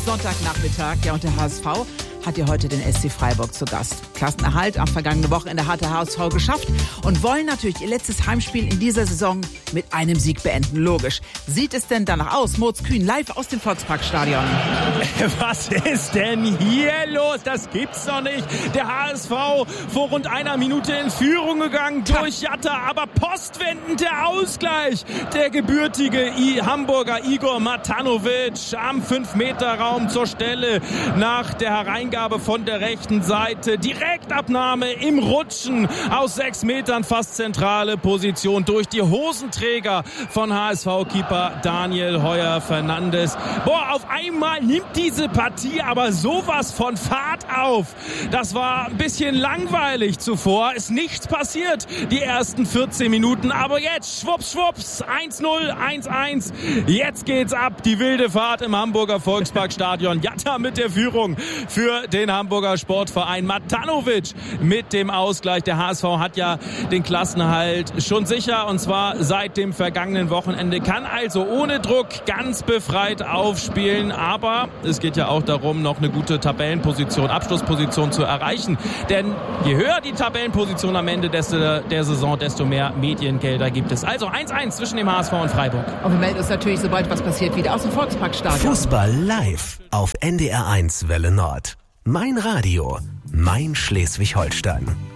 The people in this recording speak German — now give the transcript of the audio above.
Sonntagnachmittag. Ja, und der HSV hat ja heute den SC Freiburg zu Gast. Klassenerhalt am vergangenen Wochenende hat der HSV geschafft und wollen natürlich ihr letztes Heimspiel in dieser Saison mit einem Sieg beenden. Logisch. Sieht es denn danach aus? Moritz Kühn live aus dem Volksparkstadion. Was ist denn hier los? Das gibt's doch nicht. Der HSV vor rund einer Minute in Führung gegangen durch Jatta, aber postwendend der Ausgleich. Der gebürtige Hamburger Igor Matanovic am 5-Meter-Raum zur Stelle nach der Hereingabe von der rechten Seite. Direktabnahme im Rutschen aus 6 Metern, fast zentrale Position durch die Hosenträger von HSV-Keeper Daniel Heuer-Fernandes. Auf einmal nimmt diese Partie aber sowas von Fahrt auf. Das war ein bisschen langweilig zuvor. Ist nichts passiert, die ersten 14 Minuten. Aber jetzt, schwupps, schwupps, 1-0, 1-1. Jetzt geht's ab, die wilde Fahrt im Hamburger Volksparkstadion. Jatta mit der Führung für den Hamburger Sportverein. Matanovic mit dem Ausgleich. Der HSV hat ja den Klassenerhalt schon sicher, und zwar seit dem vergangenen Wochenende. Kann also ohne Druck ganz befreit aufspielen. Aber es geht ja auch darum, noch eine gute Tabellenposition, Abschlussposition zu erreichen. Denn je höher die Tabellenposition am Ende der Saison, desto mehr Mediengelder gibt es. Also 1-1 zwischen dem HSV und Freiburg. Und wir melden uns natürlich, sobald was passiert, wieder aus dem Volksparkstadion. Fußball live auf NDR1 Welle Nord. Mein Radio, mein Schleswig-Holstein.